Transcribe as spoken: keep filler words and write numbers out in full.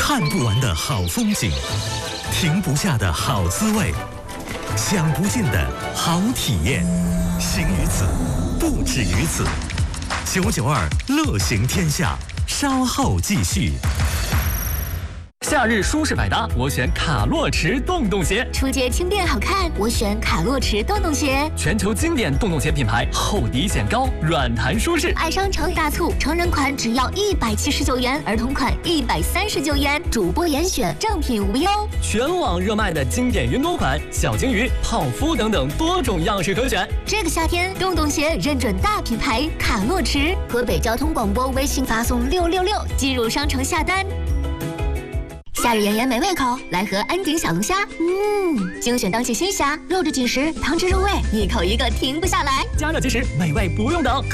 看不完的好风景，停不下的好滋味，享不尽的好体验。行于此，不止于此。九九二乐行天下，稍后继续。 夏日舒适百搭，我选卡洛驰洞洞鞋。 出街轻便好看，我选卡洛驰洞洞鞋。 全球经典洞洞鞋品牌，厚底显高，软弹舒适。 爱商城大促，成人款只要一百七十九元，儿童款一百三十九元，主播严选，正品无忧。 全网热卖的经典云朵款、小金鱼、泡芙等等多种样式可选。 这个夏天，洞洞鞋认准大品牌卡洛驰。河北交通广播微信发送六六六，进入商城下单。夏日炎炎没胃口，来盒安井小龙虾。嗯，精选当季新虾，肉质紧实，汤汁入味，一口一个停不下来。 加热即食，美味不用等。